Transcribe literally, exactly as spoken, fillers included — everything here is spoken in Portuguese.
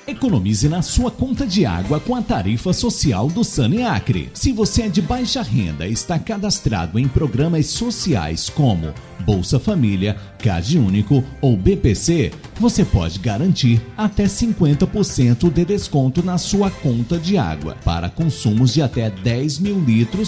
Economize na sua conta de água com a tarifa social do Saneacre. Se você é de baixa renda e está cadastrado em programas sociais como Bolsa Família, Cade Único ou B P C, você pode garantir até cinquenta por cento de desconto na sua conta de água para consumos de até dez mil litros